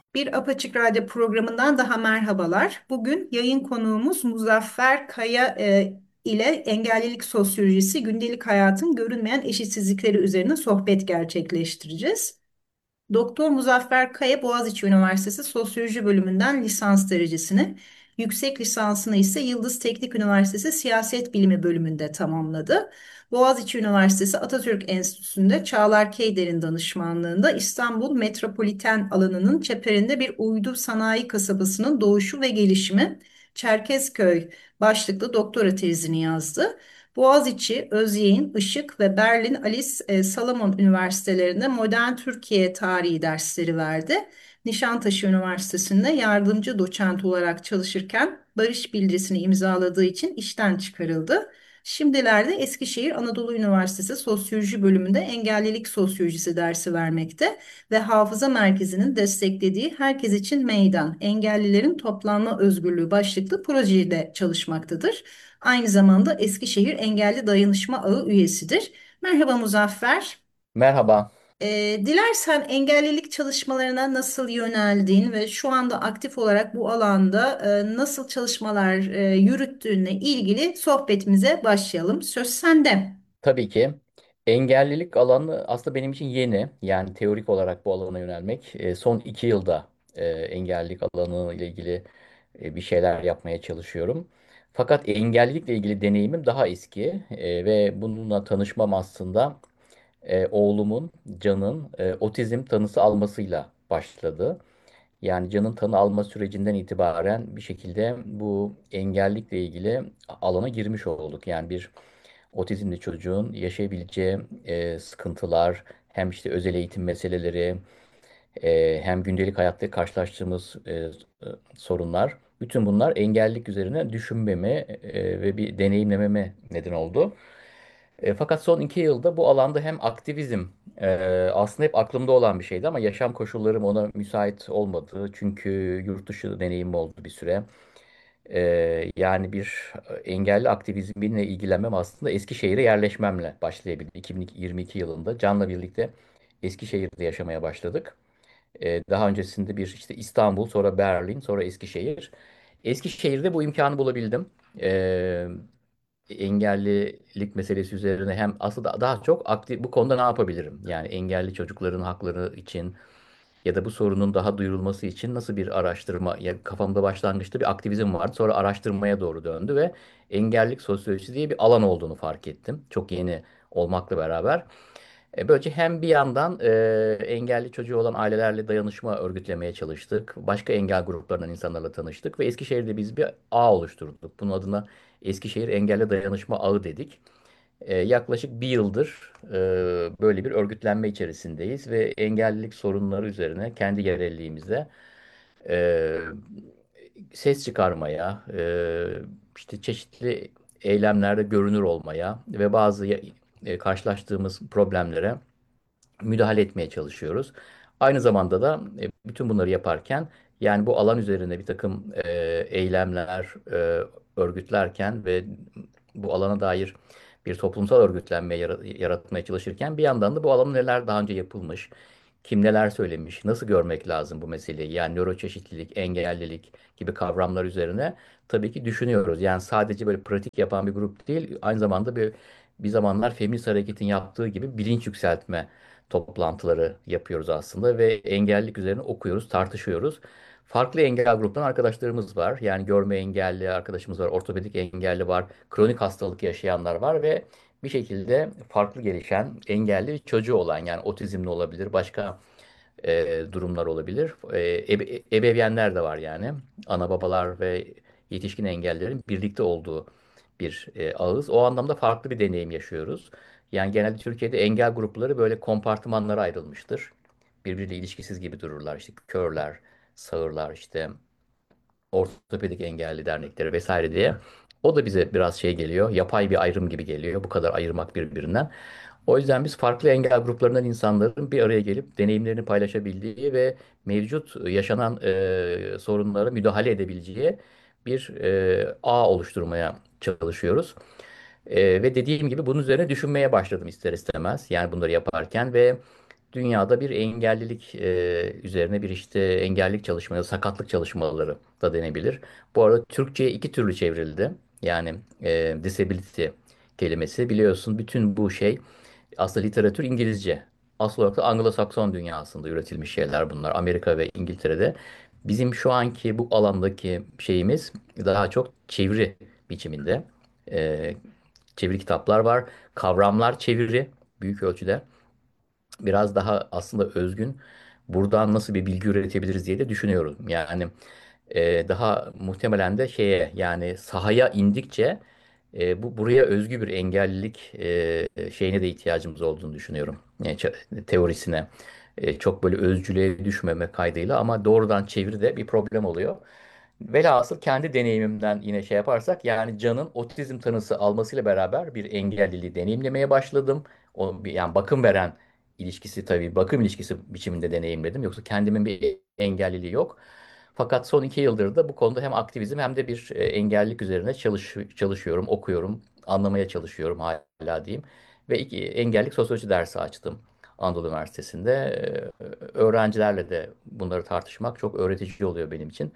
Bir Apaçık Radyo programından daha merhabalar. Bugün yayın konuğumuz Muzaffer Kaya ile engellilik sosyolojisi, gündelik hayatın görünmeyen eşitsizlikleri üzerine sohbet gerçekleştireceğiz. Doktor Muzaffer Kaya Boğaziçi Üniversitesi Sosyoloji bölümünden lisans derecesini, yüksek lisansını ise Yıldız Teknik Üniversitesi Siyaset Bilimi bölümünde tamamladı. Boğaziçi Üniversitesi Atatürk Enstitüsü'nde Çağlar Keyder'in danışmanlığında İstanbul Metropoliten alanının çeperinde bir uydu sanayi kasabasının doğuşu ve gelişimi Çerkezköy başlıklı doktora tezini yazdı. Boğaziçi, Özyeğin, Işık ve Berlin Alice Salomon Üniversitelerinde modern Türkiye tarihi dersleri verdi. Nişantaşı Üniversitesi'nde yardımcı doçent olarak çalışırken barış bildirisini imzaladığı için işten çıkarıldı. Şimdilerde Eskişehir Anadolu Üniversitesi Sosyoloji bölümünde engellilik sosyolojisi dersi vermekte ve Hafıza Merkezi'nin desteklediği Herkes için Meydan, Engellilerin Toplanma Özgürlüğü başlıklı projeyle çalışmaktadır. Aynı zamanda Eskişehir Engelli Dayanışma Ağı üyesidir. Merhaba Muzaffer. Merhaba. Dilersen engellilik çalışmalarına nasıl yöneldin ve şu anda aktif olarak bu alanda nasıl çalışmalar yürüttüğüne ilgili sohbetimize başlayalım. Söz sende. Tabii ki engellilik alanı aslında benim için yeni. Yani teorik olarak bu alana yönelmek. Son 2 yılda engellilik alanı ile ilgili bir şeyler yapmaya çalışıyorum. Fakat engellilikle ilgili deneyimim daha eski ve bununla tanışmam aslında oğlumun, Can'ın otizm tanısı almasıyla başladı. Yani Can'ın tanı alma sürecinden itibaren bir şekilde bu engellilikle ilgili alana girmiş olduk. Yani bir otizmli çocuğun yaşayabileceği sıkıntılar, hem işte özel eğitim meseleleri, hem gündelik hayatta karşılaştığımız sorunlar, bütün bunlar engellilik üzerine düşünmeme ve bir deneyimlememe neden oldu. Fakat son 2 yılda bu alanda hem aktivizm aslında hep aklımda olan bir şeydi ama yaşam koşullarım ona müsait olmadı. Çünkü yurt dışı deneyimim oldu bir süre. Yani bir engelli aktivizmine ilgilenmem aslında Eskişehir'e yerleşmemle başlayabildi. 2022 yılında Can'la birlikte Eskişehir'de yaşamaya başladık. Daha öncesinde bir işte İstanbul, sonra Berlin, sonra Eskişehir. Eskişehir'de bu imkanı bulabildim. Ee, Engellilik meselesi üzerine hem aslında daha çok aktif bu konuda ne yapabilirim? Yani engelli çocukların hakları için ya da bu sorunun daha duyurulması için nasıl bir araştırma, ya kafamda başlangıçta bir aktivizm vardı. Sonra araştırmaya doğru döndü ve engellilik sosyolojisi diye bir alan olduğunu fark ettim. Çok yeni olmakla beraber. Böylece hem bir yandan engelli çocuğu olan ailelerle dayanışma örgütlemeye çalıştık. Başka engel gruplarından insanlarla tanıştık ve Eskişehir'de biz bir ağ oluşturduk. Bunun adına Eskişehir Engelli Dayanışma Ağı dedik. Yaklaşık bir yıldır böyle bir örgütlenme içerisindeyiz ve engellilik sorunları üzerine kendi yerelliğimizde e, ses çıkarmaya, işte çeşitli eylemlerde görünür olmaya ve bazı karşılaştığımız problemlere müdahale etmeye çalışıyoruz. Aynı zamanda da bütün bunları yaparken yani bu alan üzerine bir takım eylemler örgütlerken ve bu alana dair bir toplumsal örgütlenme yaratmaya çalışırken bir yandan da bu alanda neler daha önce yapılmış, kim neler söylemiş, nasıl görmek lazım bu meseleyi, yani nöroçeşitlilik, engellilik gibi kavramlar üzerine tabii ki düşünüyoruz. Yani sadece böyle pratik yapan bir grup değil, aynı zamanda bir zamanlar feminist hareketin yaptığı gibi bilinç yükseltme toplantıları yapıyoruz aslında ve engellilik üzerine okuyoruz, tartışıyoruz. Farklı engel gruptan arkadaşlarımız var. Yani görme engelli arkadaşımız var, ortopedik engelli var, kronik hastalık yaşayanlar var ve bir şekilde farklı gelişen engelli bir çocuğu olan, yani otizmli olabilir, başka durumlar olabilir. Ebeveynler de var yani. Ana babalar ve yetişkin engellerin birlikte olduğu bir ağız. O anlamda farklı bir deneyim yaşıyoruz. Yani genelde Türkiye'de engel grupları böyle kompartımanlara ayrılmıştır. Birbiriyle ilişkisiz gibi dururlar. İşte körler, sağırlar, işte ortopedik engelli dernekleri vesaire diye. O da bize biraz şey geliyor, yapay bir ayrım gibi geliyor. Bu kadar ayırmak birbirinden. O yüzden biz farklı engel gruplarından insanların bir araya gelip deneyimlerini paylaşabildiği ve mevcut yaşanan sorunlara müdahale edebileceği bir ağ oluşturmaya çalışıyoruz. Ve dediğim gibi bunun üzerine düşünmeye başladım ister istemez. Yani bunları yaparken ve dünyada bir engellilik üzerine bir işte engellilik çalışmaları, sakatlık çalışmaları da denebilir. Bu arada Türkçe'ye iki türlü çevrildi. Yani disability kelimesi biliyorsun bütün bu şey aslında literatür İngilizce. Asıl olarak da Anglo-Sakson dünyasında üretilmiş şeyler bunlar. Amerika ve İngiltere'de. Bizim şu anki bu alandaki şeyimiz daha çok çeviri biçiminde. E, Çeviri kitaplar var. Kavramlar çeviri büyük ölçüde. Biraz daha aslında özgün. Buradan nasıl bir bilgi üretebiliriz diye de düşünüyorum. Yani daha muhtemelen de şeye yani sahaya indikçe buraya özgü bir engellilik şeyine de ihtiyacımız olduğunu düşünüyorum. Yani teorisine. Çok böyle özcülüğe düşmeme kaydıyla ama doğrudan çeviri de bir problem oluyor. Velhasıl kendi deneyimimden yine şey yaparsak yani Can'ın otizm tanısı almasıyla beraber bir engelliliği deneyimlemeye başladım. Yani bakım veren ilişkisi tabii bakım ilişkisi biçiminde deneyimledim. Yoksa kendimin bir engelliliği yok. Fakat son 2 yıldır da bu konuda hem aktivizm hem de bir engellilik üzerine çalışıyorum, okuyorum, anlamaya çalışıyorum hala diyeyim. Ve engellilik sosyoloji dersi açtım Anadolu Üniversitesi'nde. Öğrencilerle de bunları tartışmak çok öğretici oluyor benim için.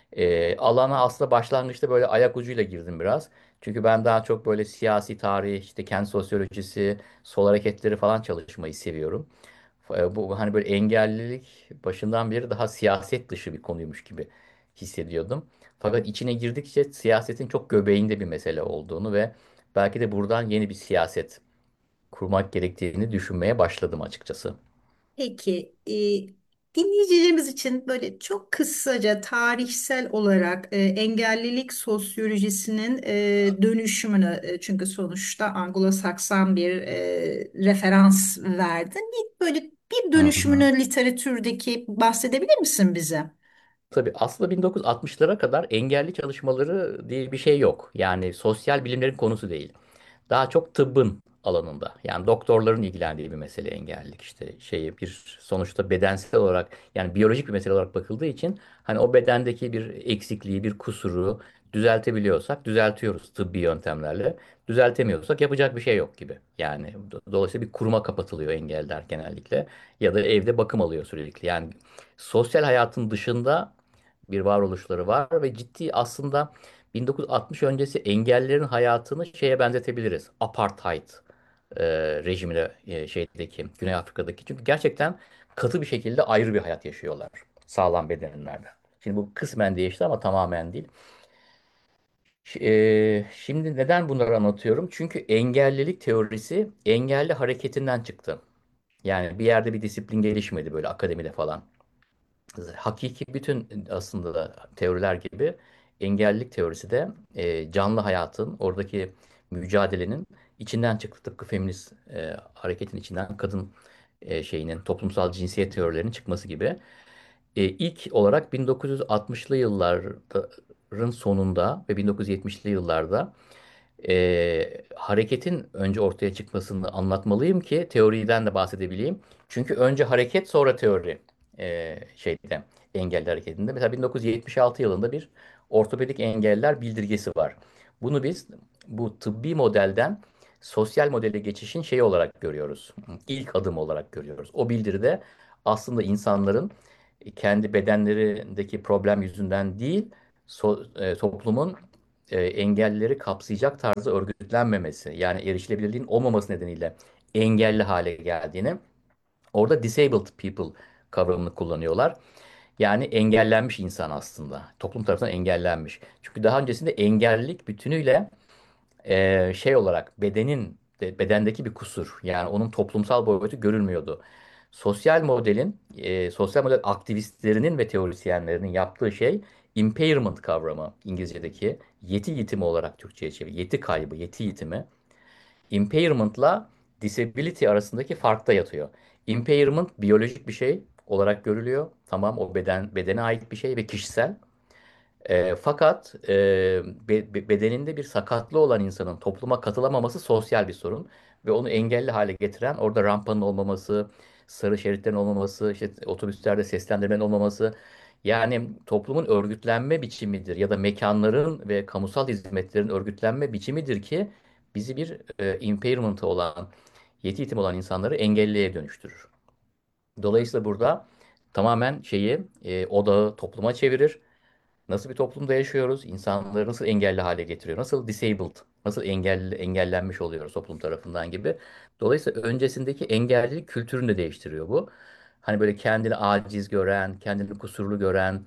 Alana aslında başlangıçta böyle ayak ucuyla girdim biraz. Çünkü ben daha çok böyle siyasi tarih, işte kent sosyolojisi, sol hareketleri falan çalışmayı seviyorum. Bu hani böyle engellilik başından beri daha siyaset dışı bir konuymuş gibi hissediyordum. Fakat içine girdikçe siyasetin çok göbeğinde bir mesele olduğunu ve belki de buradan yeni bir siyaset kurmak gerektiğini düşünmeye başladım açıkçası. Peki, dinleyicilerimiz için böyle çok kısaca tarihsel olarak engellilik sosyolojisinin dönüşümünü, çünkü sonuçta Anglo-Sakson bir referans verdin. Böyle bir Hı hı. dönüşümünü literatürdeki bahsedebilir misin bize? Tabii aslında 1960'lara kadar engelli çalışmaları diye bir şey yok. Yani sosyal bilimlerin konusu değil. Daha çok tıbbın alanında. Yani doktorların ilgilendiği bir mesele engellilik işte şeyi bir sonuçta bedensel olarak yani biyolojik bir mesele olarak bakıldığı için hani o bedendeki bir eksikliği, bir kusuru düzeltebiliyorsak düzeltiyoruz tıbbi yöntemlerle. Düzeltemiyorsak yapacak bir şey yok gibi. Yani dolayısıyla bir kuruma kapatılıyor engeller genellikle ya da evde bakım alıyor sürekli. Yani sosyal hayatın dışında bir varoluşları var ve ciddi aslında 1960 öncesi engellilerin hayatını şeye benzetebiliriz. Apartheid e, rejimine şeydeki Güney Afrika'daki. Çünkü gerçekten katı bir şekilde ayrı bir hayat yaşıyorlar sağlam bedenlerden. Şimdi bu kısmen değişti ama tamamen değil. Şimdi neden bunları anlatıyorum? Çünkü engellilik teorisi engelli hareketinden çıktı. Yani bir yerde bir disiplin gelişmedi böyle akademide falan. Hakiki bütün aslında da teoriler gibi engellilik teorisi de canlı hayatın, oradaki mücadelenin içinden çıktı. Tıpkı feminist hareketin içinden kadın şeyinin, toplumsal cinsiyet teorilerinin çıkması gibi. İlk olarak 1960'lı yılların sonunda ve 1970'li yıllarda hareketin önce ortaya çıkmasını anlatmalıyım ki teoriden de bahsedebileyim. Çünkü önce hareket sonra teori şeyde engelli hareketinde. Mesela 1976 yılında bir ortopedik engelliler bildirgesi var. Bunu biz bu tıbbi modelden sosyal modele geçişin şeyi olarak görüyoruz. İlk adım olarak görüyoruz. O bildiride aslında insanların kendi bedenlerindeki problem yüzünden değil, toplumun engellileri kapsayacak tarzda örgütlenmemesi, yani erişilebilirliğin olmaması nedeniyle engelli hale geldiğini, orada disabled people kavramını kullanıyorlar. Yani engellenmiş insan aslında. Toplum tarafından engellenmiş. Çünkü daha öncesinde engellilik bütünüyle şey olarak bedendeki bir kusur. Yani onun toplumsal boyutu görülmüyordu. Sosyal model aktivistlerinin ve teorisyenlerinin yaptığı şey impairment kavramı İngilizce'deki yeti yitimi olarak Türkçe'ye çeviriyor. Yeti kaybı, yeti yitimi. Impairment'la disability arasındaki fark da yatıyor. Impairment biyolojik bir şey olarak görülüyor. Tamam o bedene ait bir şey ve kişisel. Fakat bedeninde bir sakatlığı olan insanın topluma katılamaması sosyal bir sorun. Ve onu engelli hale getiren orada rampanın olmaması, sarı şeritlerin olmaması, işte otobüslerde seslendirmenin olmaması. Yani toplumun örgütlenme biçimidir ya da mekanların ve kamusal hizmetlerin örgütlenme biçimidir ki bizi bir impairment'ı olan, yeti yetimi olan insanları engelliye dönüştürür. Dolayısıyla burada tamamen odağı topluma çevirir. Nasıl bir toplumda yaşıyoruz? İnsanları nasıl engelli hale getiriyor? Nasıl disabled, nasıl engellenmiş oluyoruz toplum tarafından gibi. Dolayısıyla öncesindeki engellilik kültürünü de değiştiriyor bu. Hani böyle kendini aciz gören, kendini kusurlu gören,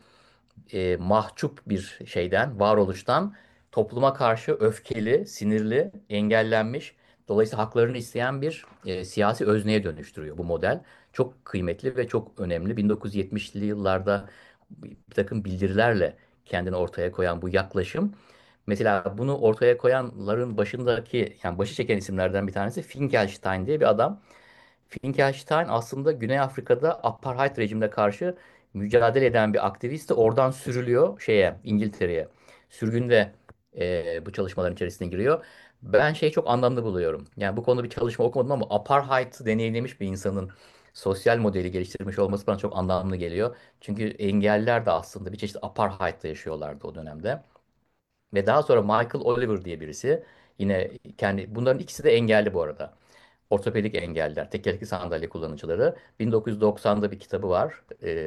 mahcup bir varoluştan topluma karşı öfkeli, sinirli, engellenmiş, dolayısıyla haklarını isteyen bir siyasi özneye dönüştürüyor bu model. Çok kıymetli ve çok önemli. 1970'li yıllarda bir takım bildirilerle kendini ortaya koyan bu yaklaşım. Mesela bunu ortaya koyanların başındaki, yani başı çeken isimlerden bir tanesi Finkelstein diye bir adam. Finkelstein aslında Güney Afrika'da apartheid rejimine karşı mücadele eden bir aktivisti. Oradan sürülüyor İngiltere'ye. Sürgünde bu çalışmaların içerisine giriyor. Ben çok anlamlı buluyorum. Yani bu konuda bir çalışma okumadım ama apartheid deneyimlemiş bir insanın sosyal modeli geliştirmiş olması bana çok anlamlı geliyor. Çünkü engelliler de aslında bir çeşit apartheid'de yaşıyorlardı o dönemde. Ve daha sonra Michael Oliver diye birisi, yine bunların ikisi de engelli bu arada. Ortopedik engelliler, tekerlekli sandalye kullanıcıları. 1990'da bir kitabı var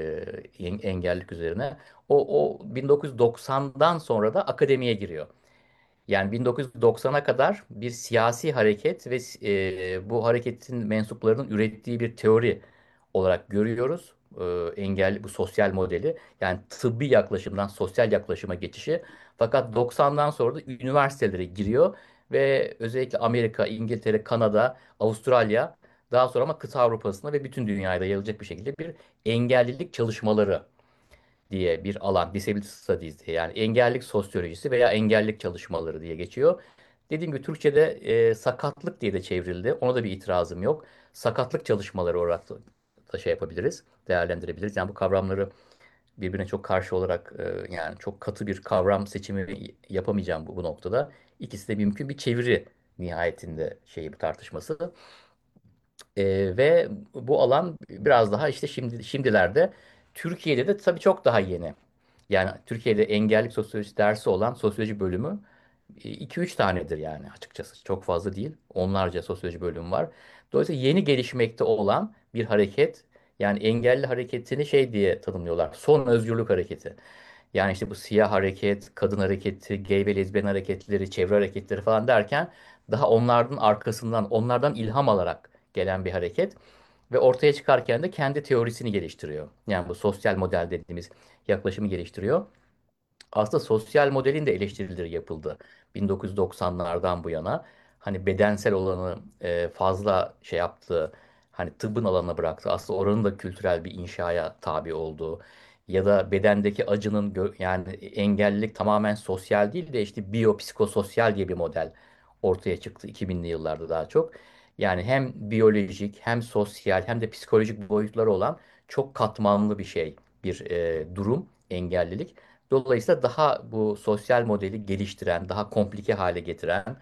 engellilik üzerine. O 1990'dan sonra da akademiye giriyor. Yani 1990'a kadar bir siyasi hareket ve bu hareketin mensuplarının ürettiği bir teori olarak görüyoruz. Engelli bu sosyal modeli. Yani tıbbi yaklaşımdan sosyal yaklaşıma geçişi. Fakat 90'dan sonra da üniversitelere giriyor ve özellikle Amerika, İngiltere, Kanada, Avustralya, daha sonra ama kıta Avrupa'sında ve bütün dünyaya da yayılacak bir şekilde bir engellilik çalışmaları diye bir alan, Disability Studies diye, yani engellilik sosyolojisi veya engellilik çalışmaları diye geçiyor. Dediğim gibi Türkçe'de sakatlık diye de çevrildi. Ona da bir itirazım yok. Sakatlık çalışmaları olarak da yapabiliriz, değerlendirebiliriz. Yani bu kavramları birbirine çok karşı olarak, yani çok katı bir kavram seçimi yapamayacağım bu noktada. İkisi de mümkün bir çeviri nihayetinde bu tartışması. Ve bu alan biraz daha işte şimdilerde Türkiye'de de tabii çok daha yeni. Yani Türkiye'de engellilik sosyolojisi dersi olan sosyoloji bölümü iki üç tanedir yani, açıkçası. Çok fazla değil. Onlarca sosyoloji bölümü var. Dolayısıyla yeni gelişmekte olan bir hareket. Yani engelli hareketini diye tanımlıyorlar: son özgürlük hareketi. Yani işte bu siyah hareket, kadın hareketi, gay ve lezbiyen hareketleri, çevre hareketleri falan derken daha onlardan arkasından, onlardan ilham alarak gelen bir hareket. Ve ortaya çıkarken de kendi teorisini geliştiriyor. Yani bu sosyal model dediğimiz yaklaşımı geliştiriyor. Aslında sosyal modelin de eleştirileri yapıldı 1990'lardan bu yana. Hani bedensel olanı fazla yaptı. Hani tıbbın alanına bıraktı. Aslında oranın da kültürel bir inşaya tabi olduğu. Ya da bedendeki acının yani engellilik tamamen sosyal değil de işte biyopsikososyal diye bir model ortaya çıktı 2000'li yıllarda daha çok. Yani hem biyolojik hem sosyal hem de psikolojik boyutları olan çok katmanlı bir durum engellilik. Dolayısıyla daha bu sosyal modeli geliştiren, daha komplike hale getiren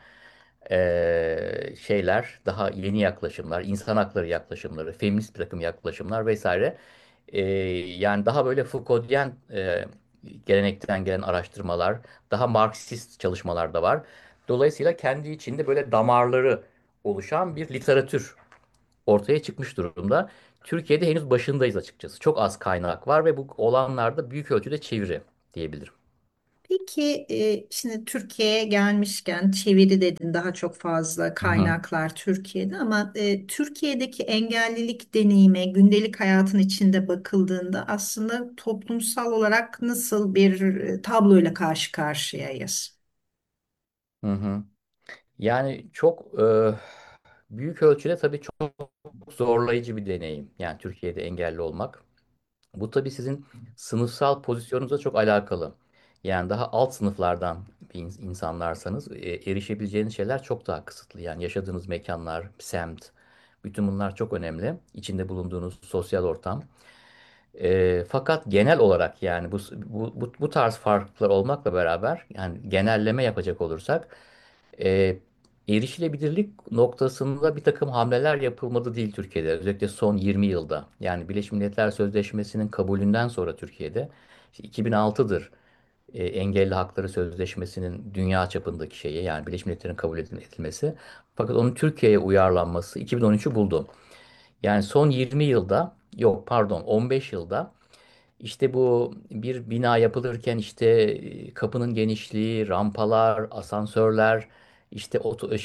daha yeni yaklaşımlar, insan hakları yaklaşımları, feminist bir takım yaklaşımlar vesaire. Yani daha böyle Foucault'yen gelenekten gelen araştırmalar, daha Marksist çalışmalar da var. Dolayısıyla kendi içinde böyle damarları oluşan bir literatür ortaya çıkmış durumda. Türkiye'de henüz başındayız açıkçası. Çok az kaynak var ve bu olanlarda büyük ölçüde çeviri diyebilirim. Peki şimdi Türkiye'ye gelmişken çeviri dedin, daha çok fazla Hı hı. kaynaklar Türkiye'de, ama Türkiye'deki engellilik deneyimi gündelik hayatın içinde bakıldığında aslında toplumsal olarak nasıl bir tabloyla karşı karşıyayız? Hı hı. Yani çok büyük ölçüde tabii çok zorlayıcı bir deneyim. Yani Türkiye'de engelli olmak. Bu tabii sizin sınıfsal pozisyonunuzla çok alakalı. Yani daha alt sınıflardan bir insanlarsanız erişebileceğiniz şeyler çok daha kısıtlı. Yani yaşadığınız mekanlar, semt, bütün bunlar çok önemli. İçinde bulunduğunuz sosyal ortam. Fakat genel olarak, yani bu tarz farklılıklar olmakla beraber, yani genelleme yapacak olursak, e, erişilebilirlik noktasında bir takım hamleler yapılmadı değil Türkiye'de. Özellikle son 20 yılda. Yani Birleşmiş Milletler Sözleşmesi'nin kabulünden sonra Türkiye'de, işte 2006'dır Engelli Hakları Sözleşmesi'nin dünya çapındaki yani Birleşmiş Milletler'in kabul edilmesi. Fakat onun Türkiye'ye uyarlanması 2013'ü buldu. Yani son 20 yılda yok pardon 15 yılda işte bu bir bina yapılırken işte kapının genişliği, rampalar, asansörler, işte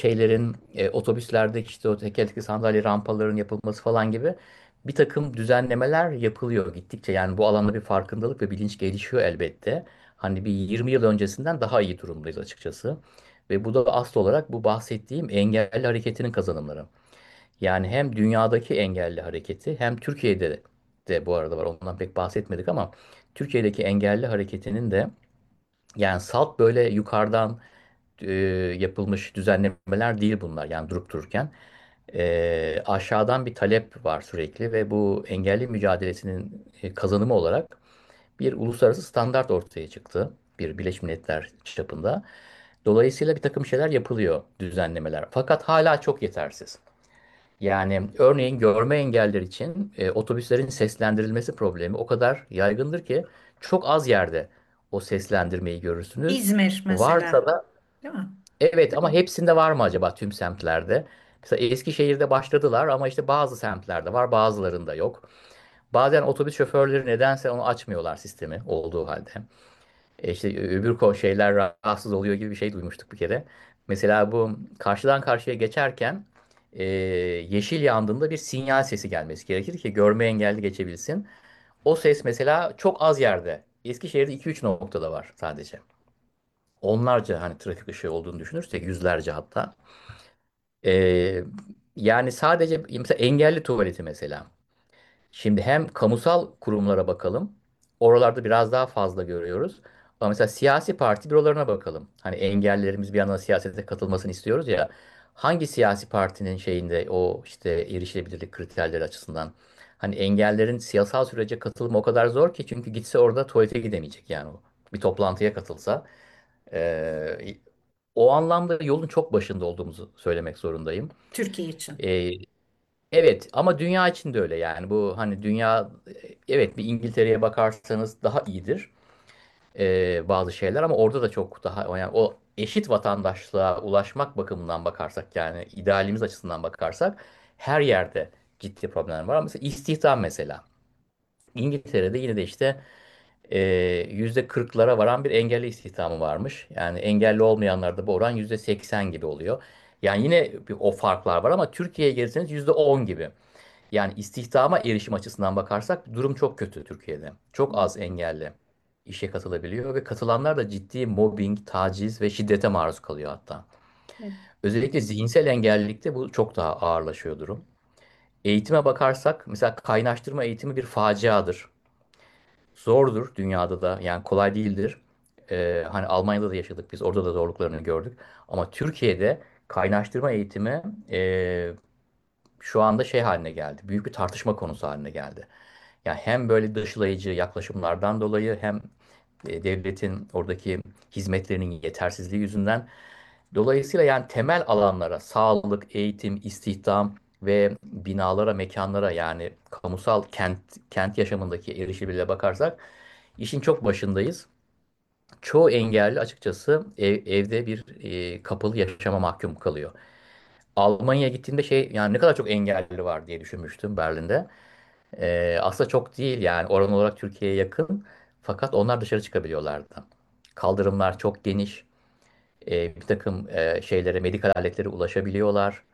otobüslerde işte o tekerlekli sandalye rampaların yapılması falan gibi bir takım düzenlemeler yapılıyor gittikçe. Yani bu alanda bir farkındalık ve bilinç gelişiyor elbette. Hani bir 20 yıl öncesinden daha iyi durumdayız açıkçası. Ve bu da asıl olarak bu bahsettiğim engelli hareketinin kazanımları. Yani hem dünyadaki engelli hareketi hem Türkiye'de de bu arada var. Ondan pek bahsetmedik ama Türkiye'deki engelli hareketinin de yani salt böyle yukarıdan yapılmış düzenlemeler değil bunlar. Yani durup dururken aşağıdan bir talep var sürekli ve bu engelli mücadelesinin kazanımı olarak bir uluslararası standart ortaya çıktı. Bir Birleşmiş Milletler çapında. Dolayısıyla bir takım şeyler yapılıyor, düzenlemeler. Fakat hala çok yetersiz. Yani örneğin görme engeller için otobüslerin seslendirilmesi problemi o kadar yaygındır ki çok az yerde o seslendirmeyi görürsünüz. İzmir Varsa mesela, da değil mi? evet ama hepsinde var mı acaba tüm semtlerde? Mesela Eskişehir'de başladılar ama işte bazı semtlerde var, bazılarında yok. Bazen otobüs şoförleri nedense onu açmıyorlar sistemi olduğu halde. İşte öbür şeyler rahatsız oluyor gibi bir şey duymuştuk bir kere. Mesela bu karşıdan karşıya geçerken yeşil yandığında bir sinyal sesi gelmesi gerekir ki görme engelli geçebilsin. O ses mesela çok az yerde. Eskişehir'de 2-3 noktada var sadece. Onlarca hani trafik ışığı olduğunu düşünürsek yüzlerce hatta. E, Yani sadece mesela engelli tuvaleti mesela. Şimdi hem kamusal kurumlara bakalım. Oralarda biraz daha fazla görüyoruz. Ama mesela siyasi parti bürolarına bakalım. Hani engellilerimiz bir yandan siyasete katılmasını istiyoruz ya. Hangi siyasi partinin şeyinde o işte erişilebilirlik kriterleri açısından. Hani engellerin siyasal sürece katılımı o kadar zor ki çünkü gitse orada tuvalete gidemeyecek yani o. Bir toplantıya katılsa. Ee, O anlamda yolun çok başında olduğumuzu söylemek zorundayım. Türkiye için. Ee, Evet ama dünya için de öyle yani bu hani dünya evet bir İngiltere'ye bakarsanız daha iyidir bazı şeyler ama orada da çok daha yani o eşit vatandaşlığa ulaşmak bakımından bakarsak yani idealimiz açısından bakarsak her yerde ciddi problemler var. Ama mesela istihdam mesela İngiltere'de yine de işte e, %40'lara varan bir engelli istihdamı varmış. Yani engelli olmayanlarda bu oran %80 gibi oluyor. Yani yine o farklar var ama Türkiye'ye gelirseniz %10 gibi. Yani istihdama erişim açısından bakarsak durum çok kötü Türkiye'de. Çok az engelli işe katılabiliyor ve katılanlar da ciddi mobbing, taciz ve şiddete maruz kalıyor hatta. Evet. Özellikle zihinsel engellilikte bu çok daha ağırlaşıyor durum. Eğitime bakarsak mesela kaynaştırma eğitimi bir faciadır. Zordur dünyada da yani kolay değildir. Hani Almanya'da da yaşadık biz orada da zorluklarını gördük. Ama Türkiye'de kaynaştırma eğitimi şu anda şey haline geldi. Büyük bir tartışma konusu haline geldi. Yani hem böyle dışlayıcı yaklaşımlardan dolayı hem devletin oradaki hizmetlerinin yetersizliği yüzünden. Dolayısıyla yani temel alanlara sağlık, eğitim, istihdam ve binalara, mekanlara yani kamusal kent yaşamındaki erişilebilirliğe bakarsak işin çok başındayız. Çoğu engelli açıkçası evde bir kapalı yaşama mahkum kalıyor. Almanya'ya gittiğimde şey yani ne kadar çok engelli var diye düşünmüştüm Berlin'de. Aslında çok değil yani oran olarak Türkiye'ye yakın. Fakat onlar dışarı çıkabiliyorlardı. Kaldırımlar çok geniş. Bir takım medikal aletlere ulaşabiliyorlar.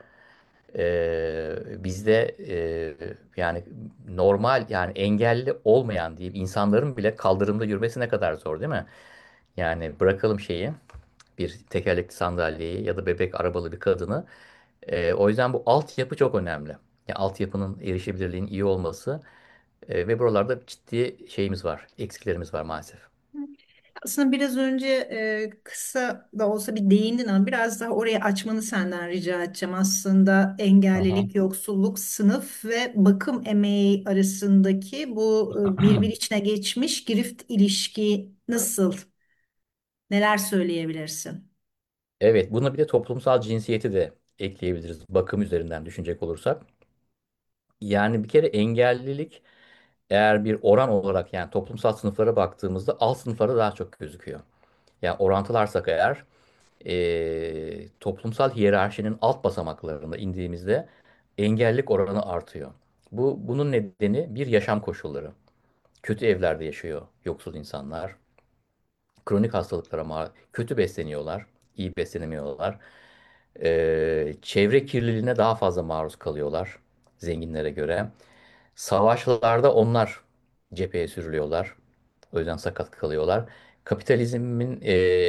Bizde yani normal yani engelli olmayan diyeyim insanların bile kaldırımda yürümesi ne kadar zor değil mi? Yani bırakalım bir tekerlekli sandalyeyi ya da bebek arabalı bir kadını. O yüzden bu altyapı çok önemli. Yani altyapının erişebilirliğinin iyi olması ve buralarda ciddi şeyimiz var, eksiklerimiz var maalesef. Aslında biraz önce kısa da olsa bir değindin ama biraz daha oraya açmanı senden rica edeceğim. Aslında Aha. engellilik, yoksulluk, sınıf ve bakım emeği arasındaki bu birbir içine geçmiş girift ilişki nasıl? Neler söyleyebilirsin? Evet, buna bir de toplumsal cinsiyeti de ekleyebiliriz bakım üzerinden düşünecek olursak. Yani bir kere engellilik eğer bir oran olarak yani toplumsal sınıflara baktığımızda alt sınıflara daha çok gözüküyor. Yani orantılarsak eğer toplumsal hiyerarşinin alt basamaklarında indiğimizde engellilik oranı artıyor. Bunun nedeni bir yaşam koşulları. Kötü evlerde yaşıyor yoksul insanlar. Kronik hastalıklara kötü besleniyorlar, iyi beslenemiyorlar. Çevre kirliliğine daha fazla maruz kalıyorlar zenginlere göre. Savaşlarda onlar cepheye sürülüyorlar. O yüzden sakat kalıyorlar. Kapitalizmin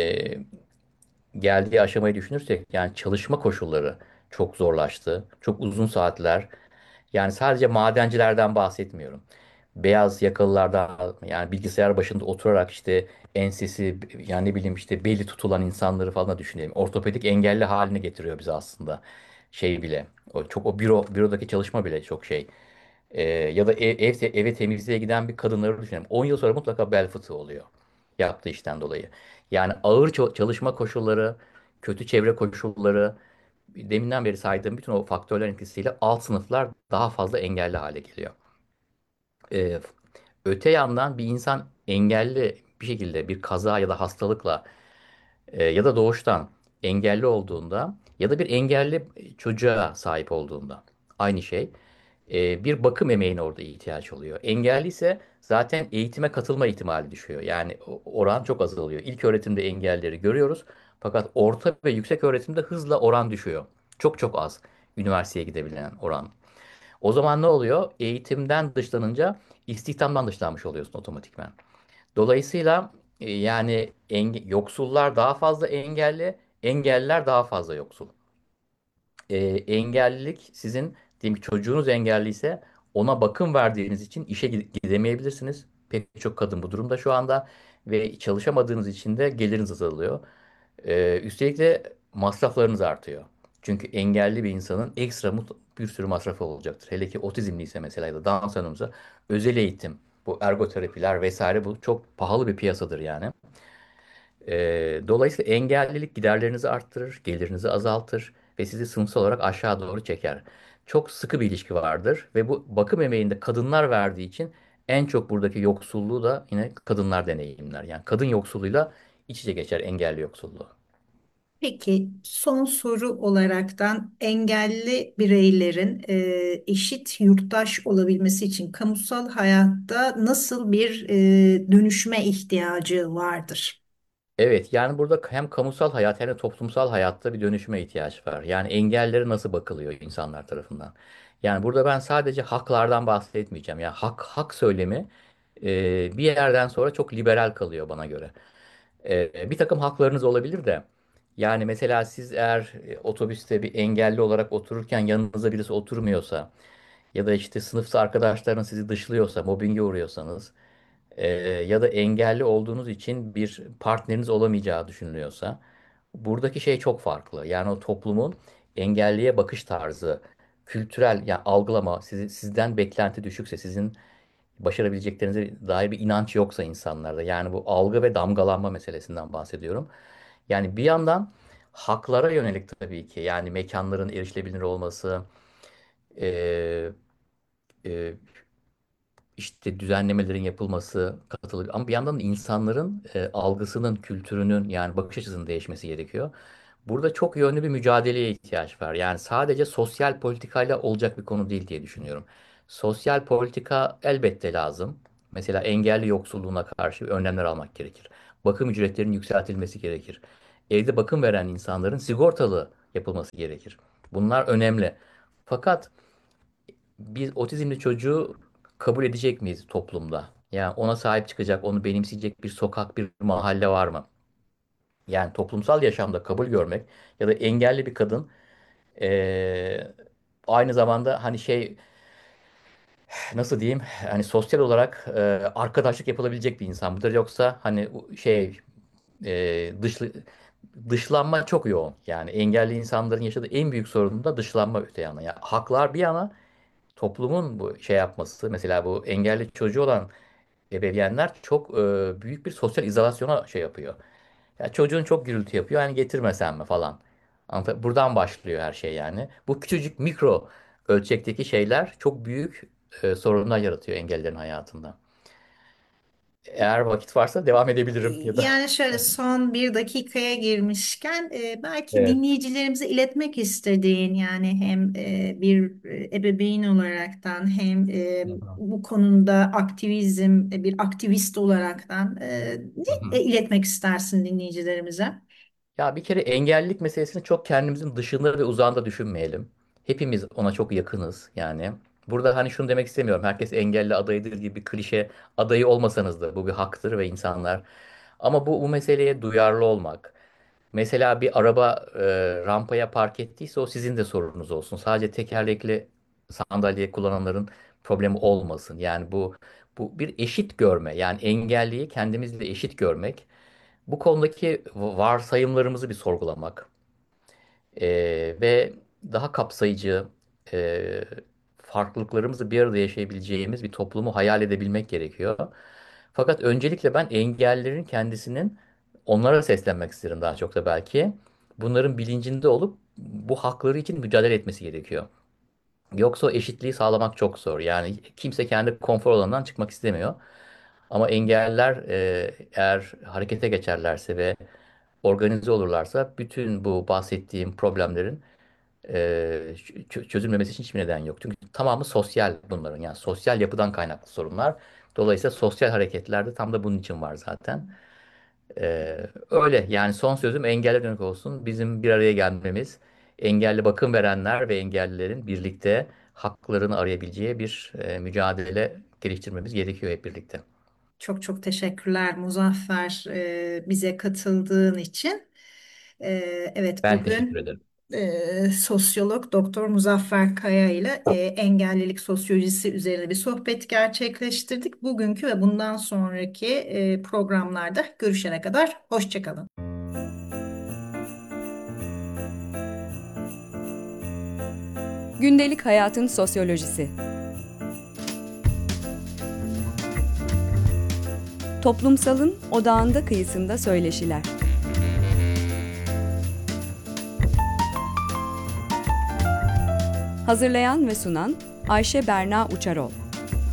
geldiği aşamayı düşünürsek yani çalışma koşulları çok zorlaştı. Çok uzun saatler. Yani sadece madencilerden bahsetmiyorum. Beyaz yakalılardan yani bilgisayar başında oturarak işte ensesi yani ne bileyim işte beli tutulan insanları falan da düşünelim. Ortopedik engelli haline getiriyor bizi aslında. Şey bile. O bürodaki çalışma bile çok şey. Ya da eve temizliğe giden bir kadınları düşünelim. 10 yıl sonra mutlaka bel fıtığı oluyor. Yaptığı işten dolayı. Yani ağır çalışma koşulları, kötü çevre koşulları, deminden beri saydığım bütün o faktörlerin etkisiyle alt sınıflar daha fazla engelli hale geliyor. Ee, Öte yandan bir insan engelli bir şekilde bir kaza ya da hastalıkla ya da doğuştan engelli olduğunda ya da bir engelli çocuğa sahip olduğunda aynı şey bir bakım emeğine orada ihtiyaç oluyor. Engelli ise zaten eğitime katılma ihtimali düşüyor. Yani oran çok azalıyor. İlk öğretimde engelleri görüyoruz fakat orta ve yüksek öğretimde hızla oran düşüyor. Çok çok az üniversiteye gidebilen oran. O zaman ne oluyor? Eğitimden dışlanınca istihdamdan dışlanmış oluyorsun otomatikman. Dolayısıyla yani yoksullar daha fazla engelli, engelliler daha fazla yoksul. Engellilik sizin diyelim ki çocuğunuz engelliyse ona bakım verdiğiniz için işe gidemeyebilirsiniz. Pek çok kadın bu durumda şu anda ve çalışamadığınız için de geliriniz azalıyor. Üstelik de masraflarınız artıyor. Çünkü engelli bir insanın ekstra bir sürü masrafı olacaktır. Hele ki otizmliyse mesela ya da Down sendromuysa özel eğitim, bu ergoterapiler vesaire bu çok pahalı bir piyasadır yani. Dolayısıyla engellilik giderlerinizi arttırır, gelirinizi azaltır ve sizi sınıfsal olarak aşağı doğru çeker. Çok sıkı bir ilişki vardır ve bu bakım emeğinde kadınlar verdiği için en çok buradaki yoksulluğu da yine kadınlar deneyimler. Yani kadın yoksulluğuyla iç içe geçer engelli yoksulluğu. Peki son soru olaraktan engelli bireylerin eşit yurttaş olabilmesi için kamusal hayatta nasıl bir dönüşüme ihtiyacı vardır? Evet, yani burada hem kamusal hayat hem de toplumsal hayatta bir dönüşüme ihtiyaç var. Yani engellere nasıl bakılıyor insanlar tarafından. Yani burada ben sadece haklardan bahsetmeyeceğim. Yani hak söylemi bir yerden sonra çok liberal kalıyor bana göre. Bir takım haklarınız olabilir de. Yani mesela siz eğer otobüste bir engelli olarak otururken yanınıza birisi oturmuyorsa ya da işte sınıfta arkadaşlarınız sizi dışlıyorsa, mobbinge uğruyorsanız ya da engelli olduğunuz için bir partneriniz olamayacağı düşünülüyorsa buradaki şey çok farklı. Yani o toplumun engelliye bakış tarzı, kültürel yani algılama, sizden beklenti düşükse, sizin başarabileceklerinize dair bir inanç yoksa insanlarda. Yani bu algı ve damgalanma meselesinden bahsediyorum. Yani bir yandan haklara yönelik tabii ki yani mekanların erişilebilir olması, e, e, işte düzenlemelerin yapılması katılır. Ama bir yandan da insanların algısının, kültürünün yani bakış açısının değişmesi gerekiyor. Burada çok yönlü bir mücadeleye ihtiyaç var. Yani sadece sosyal politikayla olacak bir konu değil diye düşünüyorum. Sosyal politika elbette lazım. Mesela engelli yoksulluğuna karşı önlemler almak gerekir. Bakım ücretlerinin yükseltilmesi gerekir. Evde bakım veren insanların sigortalı yapılması gerekir. Bunlar önemli. Fakat biz otizmli çocuğu kabul edecek miyiz toplumda? Yani ona sahip çıkacak, onu benimseyecek bir sokak, bir mahalle var mı? Yani toplumsal yaşamda kabul görmek ya da engelli bir kadın aynı zamanda hani şey nasıl diyeyim hani sosyal olarak arkadaşlık yapılabilecek bir insan mıdır yoksa hani şey dışlı dışlanma çok yoğun. Yani engelli insanların yaşadığı en büyük sorun da dışlanma öte yana. Yani haklar bir yana toplumun bu şey yapması mesela bu engelli çocuğu olan ebeveynler çok büyük bir sosyal izolasyona şey yapıyor. Ya çocuğun çok gürültü yapıyor hani getirmesen mi falan. Buradan başlıyor her şey yani. Bu küçücük mikro ölçekteki şeyler çok büyük sorunlar yaratıyor engellilerin hayatında. Eğer vakit varsa devam edebilirim ya da. Yani şöyle son bir dakikaya girmişken belki Evet. dinleyicilerimize iletmek istediğin, yani hem bir ebeveyn olaraktan hem Hı hı. bu konuda aktivizm bir aktivist olaraktan Hı ne hı. iletmek istersin dinleyicilerimize? Ya bir kere engellilik meselesini çok kendimizin dışında ve uzağında düşünmeyelim. Hepimiz ona çok yakınız yani. Burada hani şunu demek istemiyorum. Herkes engelli adayıdır gibi bir klişe, adayı olmasanız da bu bir haktır ve insanlar. Ama bu meseleye duyarlı olmak. Mesela bir araba rampaya park ettiyse o sizin de sorununuz olsun. Sadece tekerlekli sandalye kullananların problemi olmasın. Yani bu bir eşit görme. Yani engelliyi kendimizle eşit görmek. Bu konudaki varsayımlarımızı bir sorgulamak. Ve daha kapsayıcı, e, farklılıklarımızı bir arada yaşayabileceğimiz bir toplumu hayal edebilmek gerekiyor. Fakat öncelikle ben engellilerin kendisinin, onlara seslenmek isterim daha çok da belki. Bunların bilincinde olup bu hakları için mücadele etmesi gerekiyor. Yoksa o eşitliği sağlamak çok zor. Yani kimse kendi konfor alanından çıkmak istemiyor. Ama engelliler eğer harekete geçerlerse ve organize olurlarsa bütün bu bahsettiğim problemlerin çözülmemesi için hiçbir neden yok. Çünkü tamamı sosyal bunların. Yani sosyal yapıdan kaynaklı sorunlar. Dolayısıyla sosyal hareketler de tam da bunun için var zaten. Öyle yani son sözüm engelli dönük olsun. Bizim bir araya gelmemiz, engelli bakım verenler ve engellilerin birlikte haklarını arayabileceği bir mücadele geliştirmemiz gerekiyor hep birlikte. Çok çok teşekkürler Muzaffer, bize katıldığın için. Evet, Ben teşekkür bugün ederim. sosyolog Doktor Muzaffer Kaya ile engellilik sosyolojisi üzerine bir sohbet gerçekleştirdik. Bugünkü ve bundan sonraki programlarda görüşene kadar hoşça kalın. Gündelik hayatın sosyolojisi. Toplumsalın odağında kıyısında söyleşiler. Hazırlayan ve sunan Ayşe Berna Uçarol.